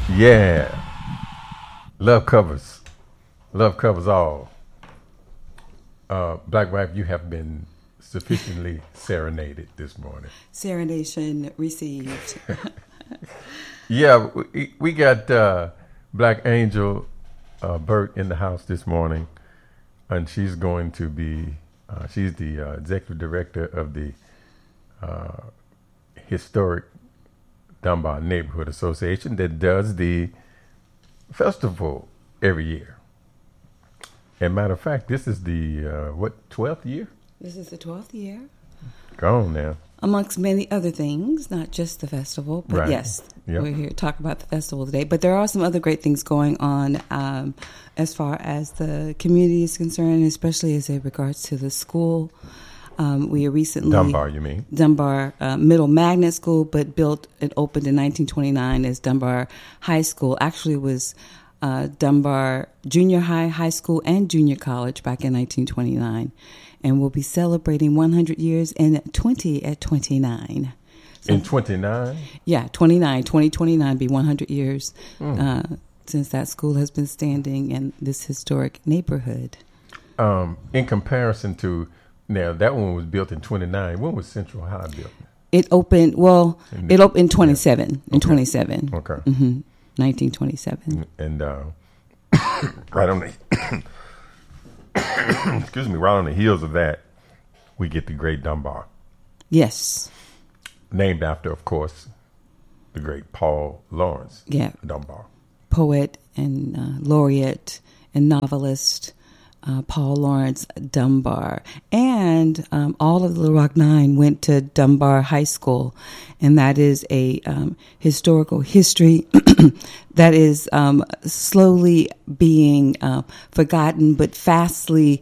Yeah, love covers. Love covers all. Black wife, you have been sufficiently serenaded this morning. Serenation received. Yeah, we got Black Angel Burt in the house this morning, and she's going to be, she's the executive director of the Historic Dunbar Neighborhood Association that does the festival every year. And matter of fact, this is the, 12th year? This is the 12th year. Go on now. Amongst many other things, not just the festival, but Right. yes, Yep. we're here to talk about the festival today. But there are some other great things going on as far as the community is concerned, especially as it regards to the school. We recently... Dunbar, you mean? Dunbar Middle Magnet School, but built and opened in 1929 as Dunbar High School. Actually, it was Dunbar Junior High, High School, and Junior College back in 1929. And we'll be celebrating 100 years and 20 at 29. So, In 29? yeah, 29. 2029 be 100 years since that school has been standing in this historic neighborhood. In comparison to, now that one was built in 29. When was Central High built? It opened, it opened in 27. In 27. Okay. 1927. And right on the excuse me, right on the heels of that, we get the Great Dunbar, Yes. named after, of course, the great Paul Laurence Yeah. Dunbar. Poet and laureate and novelist Paul Laurence Dunbar. And all of the Little Rock Nine went to Dunbar High School. And that is a historical history that is slowly being forgotten, but fastly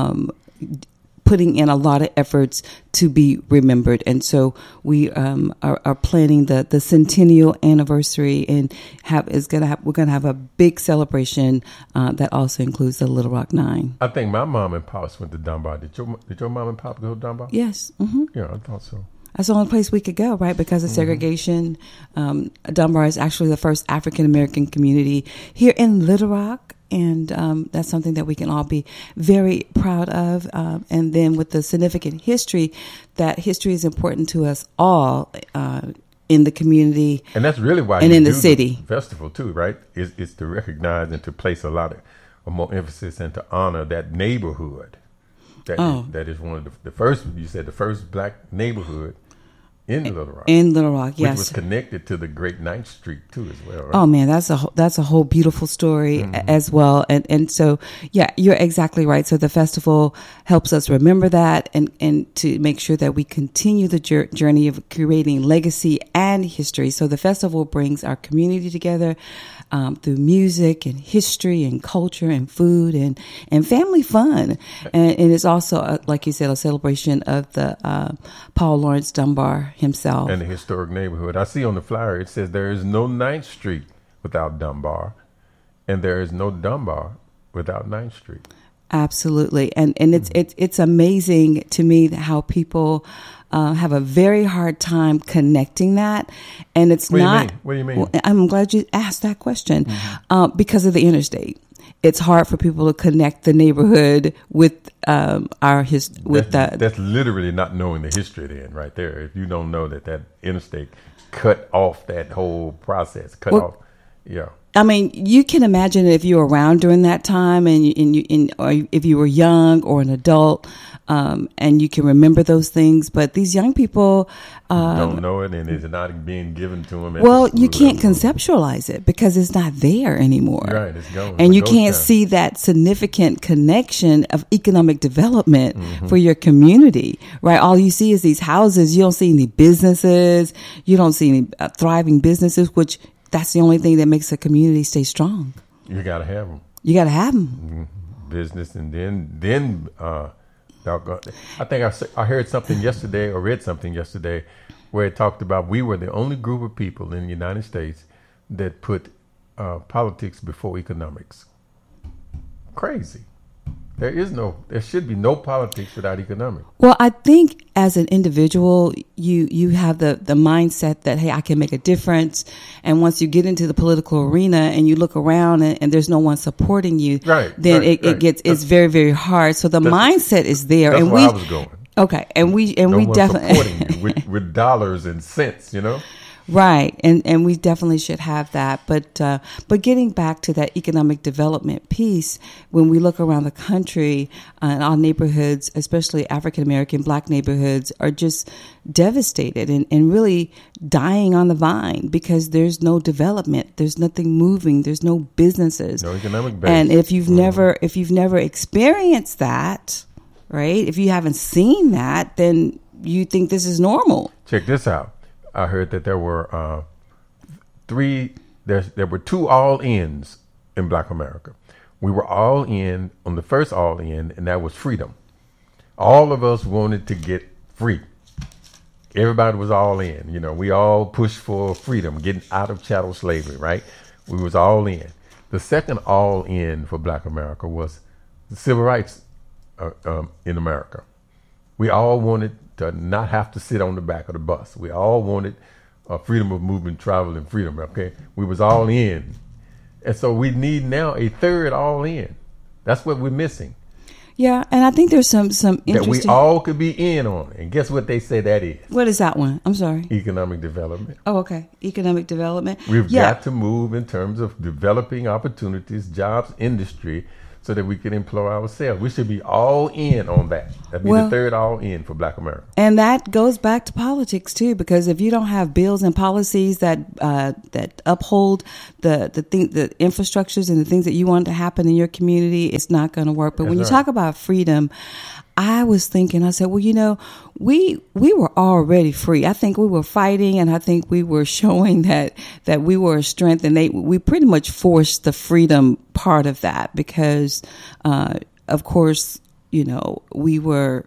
putting in a lot of efforts to be remembered. And so we are planning the centennial anniversary, and we're gonna have a big celebration that also includes the Little Rock Nine. I think my mom and pops went to Dunbar. Did your mom and pop go to Dunbar? Yes. Mm-hmm. Yeah, I thought so. That's the only place we could go, right? Because of segregation. Dunbar is actually the first African American community here in Little Rock. And that's something that we can all be very proud of. And then with the significant history, that history is important to us all in the community. And that's really why and you in do the city. festival too, right? It's to recognize and to place a lot of more emphasis and to honor that neighborhood. That is one of the first. You said the first black neighborhood in Little Rock. In Little Rock, yes. Which was connected to the Great Ninth Street too, as well. Right? Oh man, that's a whole beautiful story as well. And so, yeah, you're exactly right. So the festival helps us remember that and to make sure that we continue the journey of creating legacy and history. So the festival brings our community together through music and history and culture and food and family fun. And it's also, like you said, a celebration of the Paul Laurence Dunbar himself. And the historic neighborhood. I see on the flyer it says there is no 9th Street without Dunbar, and there is no Dunbar without 9th Street. Absolutely, and it's amazing to me how people have a very hard time connecting that, and it's not. What do you mean? Well, I'm glad you asked that question because of the interstate. It's hard for people to connect the neighborhood with That's literally not knowing the history then, right there. If you don't know that interstate cut off that whole process, yeah. I mean, you can imagine if you were around during that time, or if you were young or an adult, and you can remember those things. But these young people don't know it, and it's not being given to them. Well, you can't conceptualize it because it's not there anymore. Right, it's gone. And you can't see that significant connection of economic development for your community, right? All you see is these houses. You don't see any businesses. You don't see any thriving businesses, which that's the only thing that makes a community stay strong. You got to have them. You got to have them. Business, and then I think I heard something yesterday or read something yesterday where it talked about we were the only group of people in the United States that put politics before economics. Crazy. There should be no politics without economics. Well, I think as an individual, you have the mindset that, hey, I can make a difference. And once you get into the political arena and you look around and there's no one supporting you, then it's very, very hard. So the mindset is there. That's where I was going. Okay. And we definitely supporting you with dollars and cents, Right, and we definitely should have that. But getting back to that economic development piece, when we look around the country, and our neighborhoods, especially African American, Black neighborhoods, are just devastated and really dying on the vine because there's no development, there's nothing moving, there's no businesses, no economic base. And if you've never experienced that, right? If you haven't seen that, then you think this is normal. Check this out. I heard that there were there were two all-ins in Black America. We were all in on the first all-in, and that was freedom. All of us wanted to get free. Everybody was all in. We all pushed for freedom, getting out of chattel slavery, right? We was all in. The second all-in for Black America was the civil rights in America. We all wanted to not have to sit on the back of the bus. We all wanted freedom of movement, travel, and freedom. Okay, we was all in, and so we need now a third all in. That's what we're missing. Yeah, and I think there's some interesting that we all could be in on. And guess what they say that is? What is that one? I'm sorry. Economic development. Oh, okay. Economic development. We've got to move in terms of developing opportunities, jobs, industry, so that we can employ ourselves. We should be all in on that. That'd be the third all in for Black America. And that goes back to politics too, because if you don't have bills and policies that uphold the infrastructures and the things that you want to happen in your community, it's not going to work. But when you talk about freedom, I was thinking, I said, well, we were already free. I think we were fighting, and I think we were showing that we were a strength, and we pretty much forced the freedom part of that because, of course, we were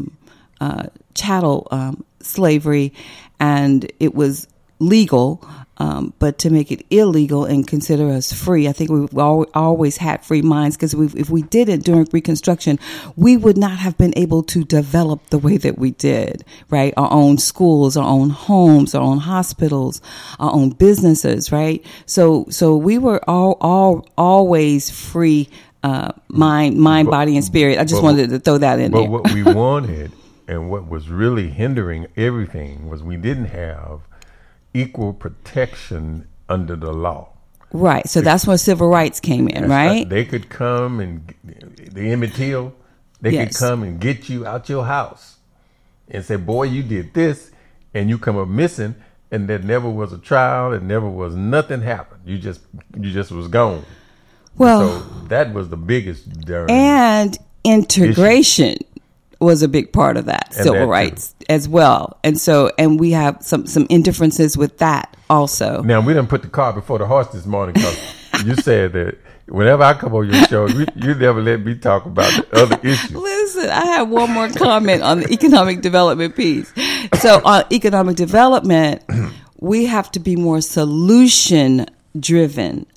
chattel slavery, and it was legal. But to make it illegal and consider us free, I think we've always had free minds, because if we did it during Reconstruction, we would not have been able to develop the way that we did, right? Our own schools, our own homes, our own hospitals, our own businesses, right? So we were always free, mind, body, and spirit. I just wanted to throw that in there. But what we wanted and what was really hindering everything was we didn't have equal protection under the law. Right. So that's when civil rights came in, right? They could come and the Emmett Till, could come and get you out your house and say, boy, you did this, and you come up missing, and there never was a trial, and never was nothing happened. You just was gone. Well, so that was the biggest and integration issue. Was a big part of that, and civil rights as well. And we have some indifferences with that also. Now, we didn't put the cart before the horse this morning, because you said that whenever I come on your show, you never let me talk about the other issues. Listen, I have one more comment on the economic development piece. So on economic development, we have to be more solution driven,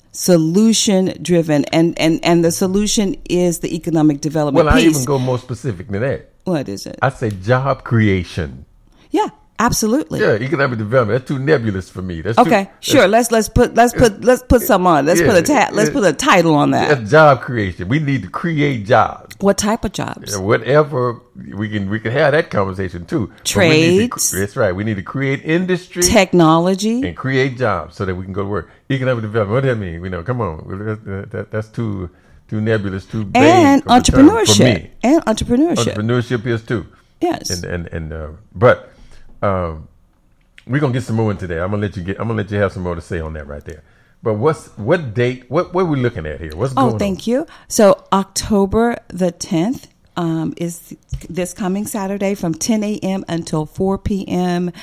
and the solution is the economic development piece. Well, I even go more specific than that. What is it? I say job creation. Yeah, absolutely. Yeah, economic development. That's too nebulous for me. That's okay. Sure. Let's put some on. Let's put a title on that. That's job creation. We need to create jobs. What type of jobs? Whatever we can have that conversation too. Trades. That's right. We need to create industry, technology, and create jobs so that we can go to work. Economic development. What does that mean? Come on. That's too nebulous, too vague. And entrepreneurship. For me. And entrepreneurship. Entrepreneurship is too. Yes. But we're gonna get some more into that. I'm gonna let you have some more to say on that right there. But what date? What are we looking at here? What's going on? Oh, thank you. So October the 10th is this coming Saturday from 10 a.m. until 4 p.m.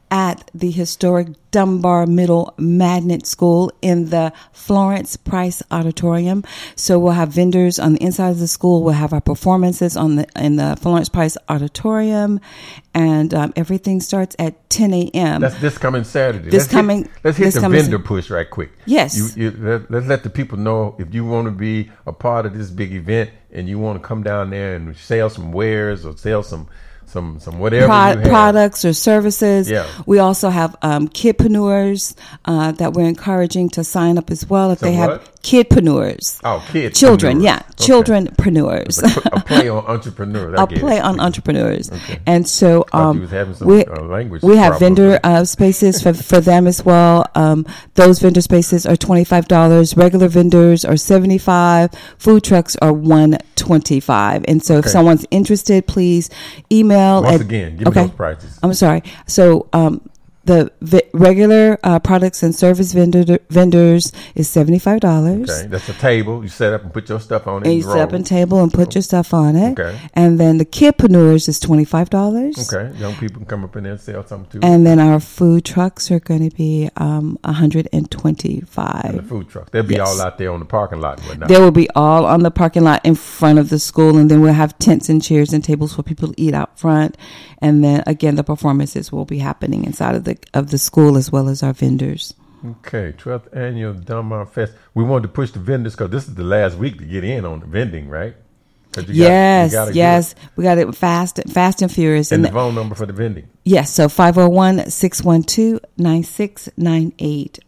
at the historic Dunbar Middle Magnet School in the Florence Price Auditorium. So we'll have vendors on the inside of the school. We'll have our performances in the Florence Price Auditorium, and everything starts at 10 a.m. That's this coming Saturday. Let's hit the vendor push right quick. Yes. Let's let the people know if you want to be a part of this big event and you want to come down there and sell some wares or sell some whatever products or services. Yeah. We also have kidpreneurs that we're encouraging to sign up as well. If they have kidpreneurs. Oh, kids. Children, yeah. Okay. Childrenpreneurs. A play on entrepreneurs. On entrepreneurs. Okay. And so language we have vendor spaces for them as well. Those vendor spaces are $25. Regular vendors are $75. Food trucks are $125. And so if someone's interested, please email. Once again, give me those prices. I'm sorry. So the regular products and service vendors is $75. Okay, that's a table. You set up and put your stuff on it. And you set up a table and put your stuff on it. Okay. And then the kidpreneurs is $25. Okay, young people can come up in there and sell something too. And then our food trucks are going to be $125. And the food trucks, they'll be all out there on the parking lot and whatnot. They will be all on the parking lot in front of the school, and then we'll have tents and chairs and tables for people to eat out front. And then again, the performances will be happening inside of the school as well as our vendors. Okay, 12th annual Dunbar Fest. We wanted to push the vendors because this is the last week to get in on the vending, right? Yes. We got it fast and furious. And the phone number for the vending. Yes, so 501-612-9698.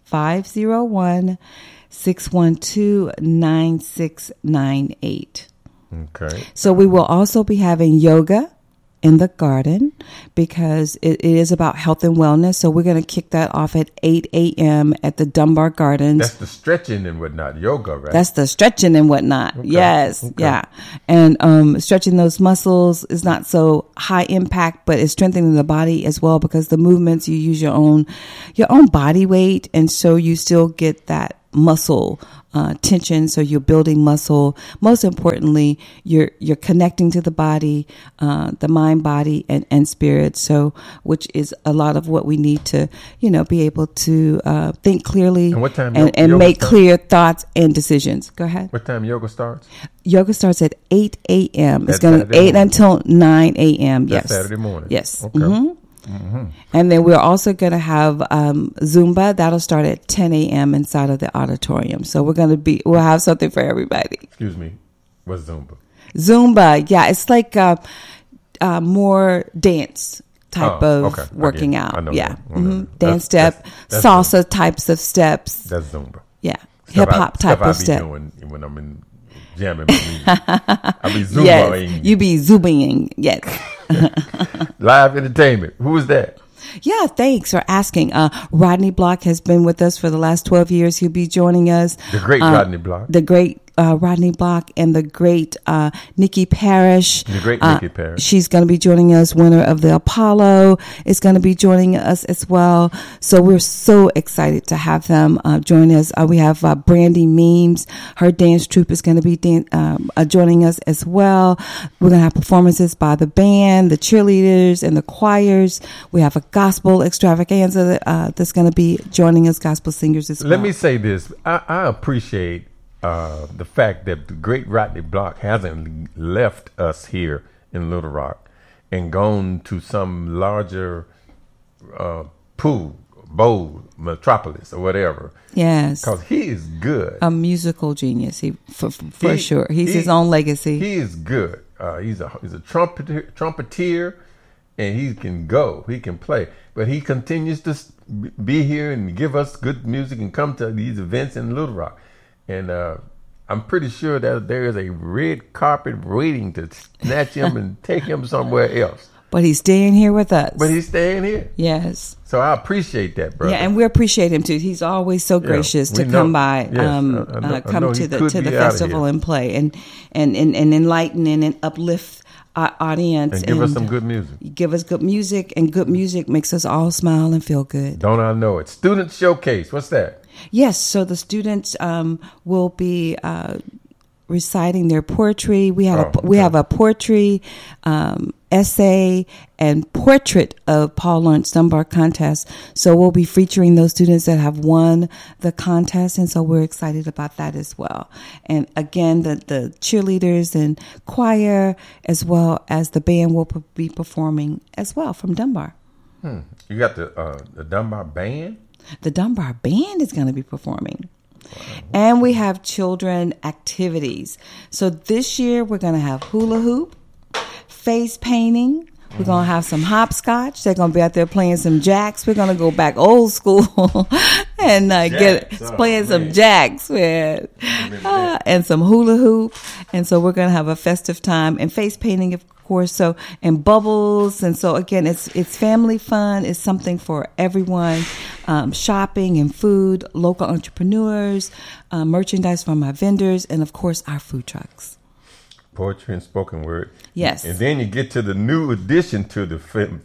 501-612-9698. Okay. So we will also be having yoga in the garden because it is about health and wellness. So we're going to kick that off at 8 a.m. at the Dunbar Gardens. That's the stretching and whatnot, yoga, right? That's the stretching and whatnot. Okay. Yes. Okay. Yeah. And stretching those muscles is not so high impact, but it's strengthening the body as well because the movements, you use your own body weight. And so you still get that muscle tension, so you're building muscle. Most importantly, you're connecting to the body, the mind, body, and spirit. So, which is a lot of what we need to, be able to think clearly and, what time and make clear thoughts and decisions. Go ahead. What time yoga starts? Yoga starts at 8 a.m. It's going to 8 until 9 a.m. That's Yes, Saturday morning. Yes. Okay. Mm-hmm. Mm-hmm. And then we're also going to have Zumba. That'll start at 10 a.m. inside of the auditorium. So we'll have something for everybody. Excuse me. What's Zumba? Zumba, yeah, it's like more dance type of working out. Yeah, dance step, salsa Zumba. Types of steps. That's Zumba. Yeah, hip hop type of step. Doing when I'm in jamming my music. I be Zumbaing. Yes, you be Zumbaing. Yes. Live entertainment. Who is that? Yeah, thanks for asking. Rodney Block has been with us for the last 12 years. He'll be joining us. The great Rodney Block. The great Rodney Block and the great Nikki Parrish. The great Nikki Parrish. She's going to be joining us. Winner of the Apollo is going to be joining us as well. So we're so excited to have them join us. We have Brandy Memes. Her dance troupe is going to be joining us as well. We're going to have performances by the band, the cheerleaders, and the choirs. We have a gospel extravaganza that's going to be joining us, gospel singers as well. Let me say this. I appreciate the fact that the great Rodney Block hasn't left us here in Little Rock and gone to some larger metropolis or whatever. Yes, because he is good. A musical genius, for sure. He's his own legacy. He is good. He's a trumpeter, and he can play. But he continues to be here and give us good music and come to these events in Little Rock. And I'm pretty sure that there is a red carpet waiting to snatch him and take him somewhere else. But he's staying here with us. But he's staying here. Yes. So I appreciate that, brother. Yeah, and we appreciate him too. He's always so gracious to come by, come to the festival and play and enlighten and uplift our audience and give us some good music. Give us good music, and good music makes us all smile and feel good. Don't I know it? Student Showcase. What's that? Yes, so the students will be reciting their poetry. We have a poetry essay and portrait of Paul Laurence Dunbar contest. So we'll be featuring those students that have won the contest. And so we're excited about that as well. And again, the cheerleaders and choir, as well as the band, will be performing as well from Dunbar. You got the Dunbar band? The Dunbar band is going to be performing. And we have children activities. So this year we're going to have hula hoop, face painting. We're going to have some hopscotch. They're going to be out there playing some jacks. We're going to go back old school and playing some jacks with, and some hula hoop. And so we're going to have a festive time, and face painting, of course. So, and bubbles. And so again, it's family fun. It's something for everyone. Shopping and food, local entrepreneurs, merchandise from our vendors, and of course our food trucks. Poetry and spoken word. Yes. And then you get to the new addition to the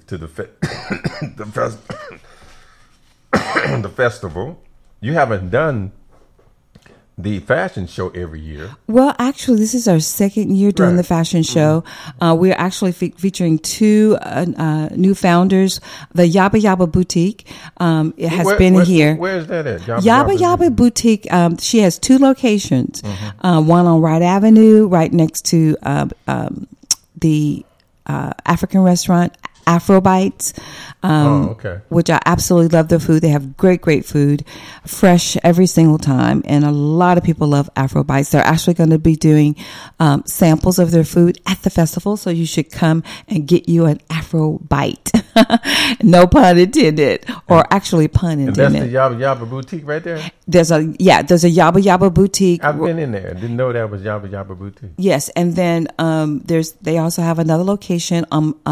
the festival. You haven't done the fashion show every year. Well, actually, this is our second year doing the fashion show. We're actually featuring two new founders. The Yaba Yaba Boutique it has been here. Where is that at? Yaba Yaba Boutique. She has two locations. One on Wright Avenue, right next to the African restaurant Afrobites, which I absolutely love their food. They have great food, fresh every single time, and a lot of people love Afrobites. They're actually going to be doing samples of their food at the festival, so you should come and get you an Afrobite. No pun intended, or actually pun intended. And that's the Yaba Yaba Boutique right there? There's a Yaba Yaba Boutique. I've been in there. I didn't know that was Yaba Yaba Boutique. Yes, and then they also have another location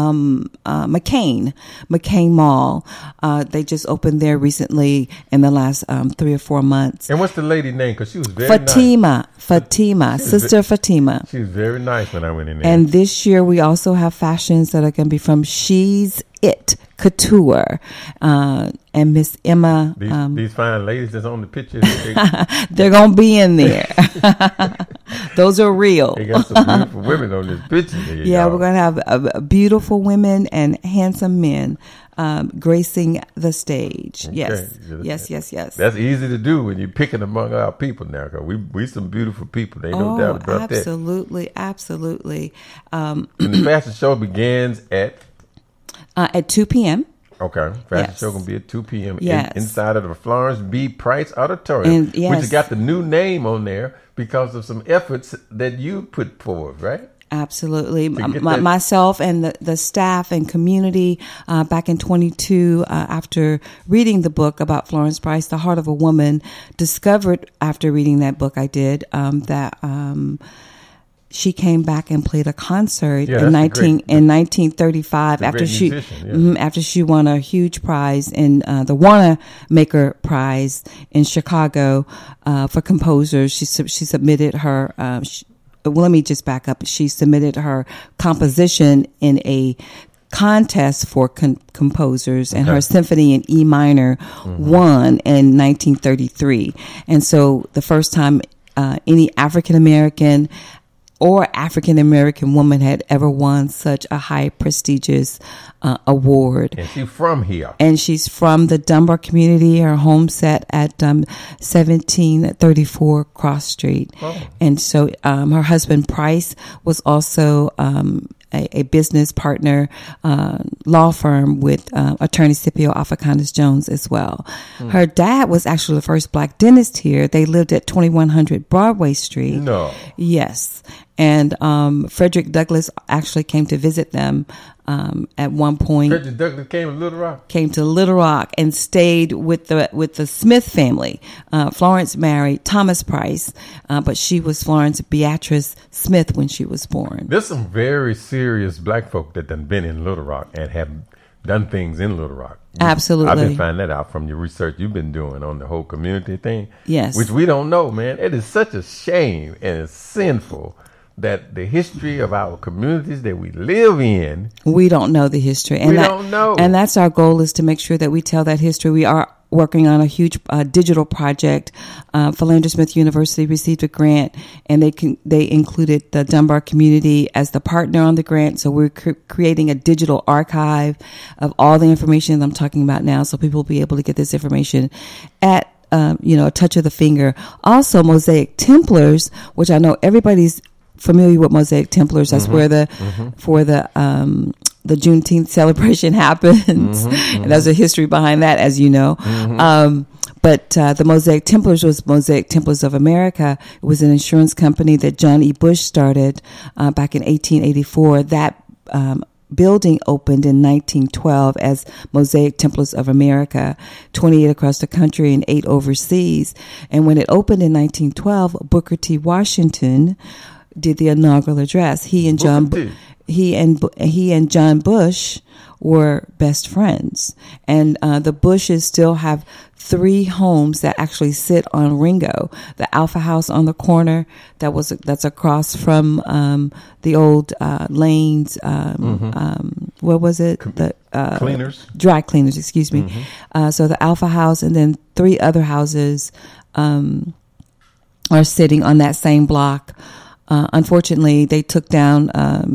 McCain Mall. They just opened there recently in the last 3 or 4 months. And what's the lady name? Because she was very Fatima. nice. Fatima, Sister Fatima. She was very nice when I went in there. And this year we also have fashions that are going to be from She's It Couture and Miss Emma. These fine ladies that's on the picture. They're going to be in there. Those are real. They got some beautiful women on this picture. Yeah, we're going to have beautiful women and handsome men gracing the stage. Okay. Yes. That's easy to do when you're picking among our people now. Cause we some beautiful people. They no doubt about absolutely. And the fashion show begins at 2 p.m. Okay. Fashion show going to be at 2 p.m. Yes. Inside of the Florence B. Price Auditorium, which has got the new name on there because of some efforts that you put forward, right? Absolutely. Myself and the staff and community back in 22, after reading the book about Florence Price, The Heart of a Woman, discovered after reading that book that she came back and played a concert in 1935 after she won a huge prize in the Wanamaker Prize in Chicago for composers. She submitted her. Let me just back up. She submitted her composition in a contest for composers, and her symphony in E minor won in 1933. And so the first time any African American woman had ever won such a high prestigious award. And she's from here. And she's from the Dunbar community. Her home set at 1734 Cross Street. Oh. And so her husband Price was also a business partner, law firm with attorney Scipio Africanus Jones as well. Her dad was actually the first black dentist here. They lived at 2100 Broadway Street. No. Yes. And Frederick Douglass actually came to visit them at one point. Frederick Douglass came to Little Rock? Came to Little Rock and stayed with the Smith family. Florence married Thomas Price, but she was Florence Beatrice Smith when she was born. There's some very serious black folk that done been in Little Rock and have done things in Little Rock. Absolutely. I've been finding that out from your research you've been doing on the whole community thing. Yes. Which we don't know, man. It is such a shame and it's sinful that the history of our communities that we live in, we don't know the history. And we don't know. And that's our goal, is to make sure that we tell that history. We are working on a huge digital project. Philander Smith University received a grant, and they included the Dunbar community as the partner on the grant. So we're creating a digital archive of all the information that I'm talking about now, so people will be able to get this information at a touch of the finger. Also, Mosaic Templars, which I know everybody's familiar with Mosaic Templars. That's where the Juneteenth celebration happens. And there's a history behind that, as you know. But the Mosaic Templars was Mosaic Templars of America. It was an insurance company that John E. Bush started back in 1884. That building opened in 1912 as Mosaic Templars of America, 28 across the country and 8 overseas. And when it opened in 1912, Booker T. Washington did the inaugural address. He and John Bush were best friends, and the Bushes still have 3 homes that actually sit on Ringo. The Alpha House on the corner that's across from the old Lane's. What was it? The cleaners, dry cleaners. Excuse me. So the Alpha House, and then 3 other houses are sitting on that same block. Unfortunately, they took down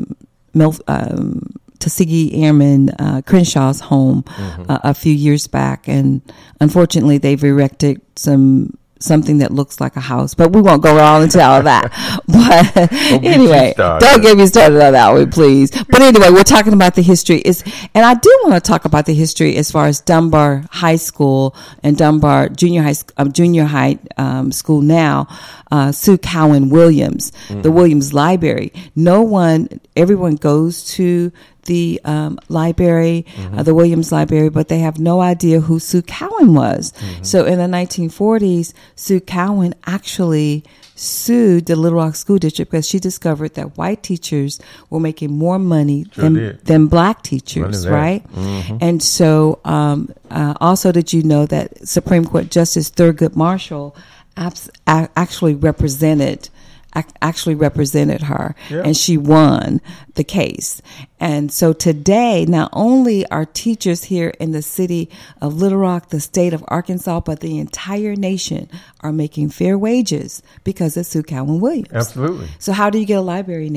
Tuskegee Airman Crenshaw's home a few years back, and unfortunately, they've erected something that looks like a house, but we won't go all into all of that. But anyway, don't get me started on that one, please. But anyway, we're talking about the history. And I do want to talk about the history as far as Dunbar High School and Dunbar Junior High School now. Sue Cowan Williams, the Williams Library. Everyone goes to the library, the Williams Library, but they have no idea who Sue Cowan was. So in the 1940s, Sue Cowan actually sued the Little Rock School District because she discovered that white teachers were making more money than black teachers, right? And so also, did you know that Supreme Court Justice Thurgood Marshall actually represented her, and she won the case. And so today, not only are teachers here in the city of Little Rock, the state of Arkansas, but the entire nation are making fair wages because of Sue Cowan Williams. Absolutely. So how do you get a library